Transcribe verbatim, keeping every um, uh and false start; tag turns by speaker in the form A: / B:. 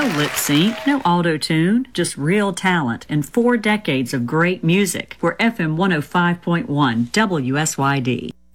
A: lip sync, no auto-tune, just real talent and four decades of great music. We're F M one oh five point one W S Y D.